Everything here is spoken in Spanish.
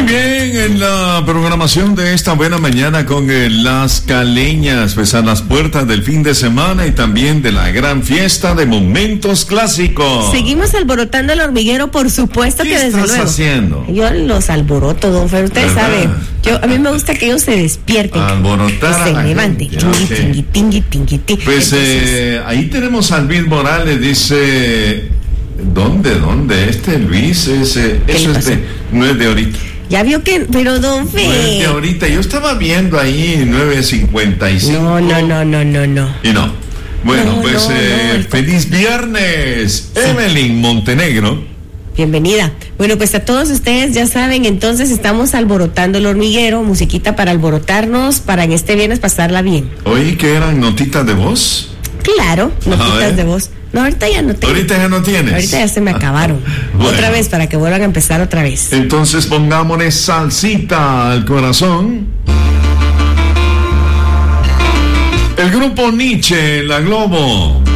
bien, en la programación de esta buena mañana con Las Caleñas, pues a las puertas del fin de semana y también de la gran fiesta de Momentos Clásicos. Seguimos alborotando el hormiguero, por supuesto que desde luego. ¿Qué estás haciendo? Yo los alboroto, don Fer, usted sabe. A mí me gusta que ellos se despierten. Alborotar que se levanten. Tingui. Pues ahí tenemos a Luis Morales, dice... ¿Dónde? Luis, eso no es de ahorita. Ya vio que, pero don Fe. No es de ahorita, yo estaba viendo ahí 9:55. No. Y no. Bueno, feliz viernes, Evelyn Montenegro. Bienvenida. Bueno, pues a todos ustedes ya saben, entonces estamos alborotando el hormiguero, musiquita para alborotarnos, para en este viernes pasarla bien. Oí que eran notitas de voz. Claro, notitas de voz. No, ahorita ya no tengo. ¿Ahorita ya no tienes? Ahorita ya se me acabaron. Bueno. Otra vez, para que vuelvan a empezar otra vez. Entonces pongámosle salsita al corazón. El grupo Nietzsche, La Globo.